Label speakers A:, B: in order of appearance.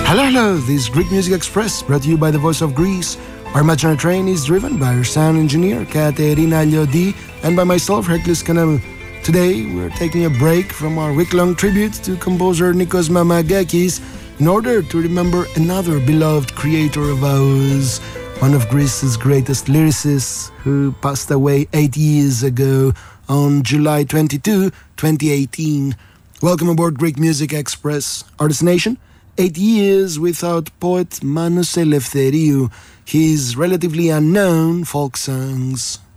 A: Hello, hello, this is Greek Music Express, brought to you by the Voice of Greece. Our imaginary train is driven by our sound engineer, Katerina Liodi, and by myself, Hercules Kanamu. Today, we're taking a break from our week-long tribute to composer Nikos Mamagakis in order to remember another beloved creator of ours, one of Greece's greatest lyricists, who passed away 8 years ago on July 22, 2018. Welcome aboard Greek Music Express. Our destination? 8 years without poet Manos Eleftheriou, his relatively unknown folk songs.